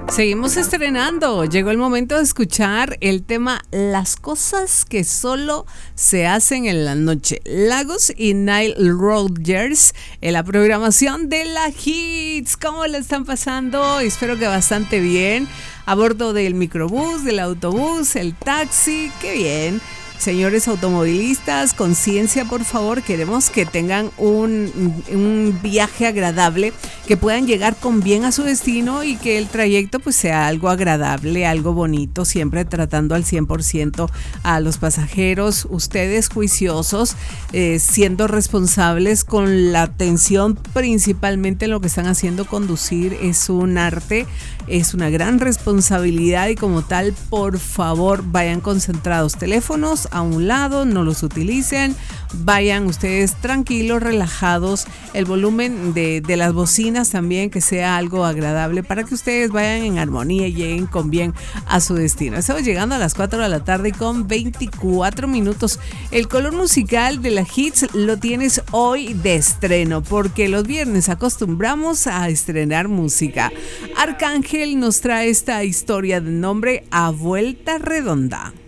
Seguimos estrenando. Llegó el momento de escuchar el tema Las cosas que solo se hacen en la noche. Lagos y Nile Rodgers en la programación de la Hits. ¿Cómo la están pasando? Espero que bastante bien. A bordo del microbús, del autobús, el taxi. ¡Qué bien! Señores automovilistas, conciencia, por favor. Queremos que tengan un viaje agradable, que puedan llegar con bien a su destino y que el trayecto pues sea algo agradable, algo bonito, siempre tratando al 100% a los pasajeros. Ustedes juiciosos, siendo responsables con la atención, principalmente en lo que están haciendo. Conducir es un arte, es una gran responsabilidad y como tal, por favor, vayan concentrados. Teléfonos a un lado, no los utilicen, vayan ustedes tranquilos, relajados, el volumen de las bocinas también que sea algo agradable para que ustedes vayan en armonía y lleguen con bien a su destino. Estamos llegando a las 4 de la tarde con 24 minutos. El color musical de la Hits lo tienes hoy de estreno, porque los viernes acostumbramos a estrenar música. Arcángel nos trae esta historia de nombre A Vuelta Redonda.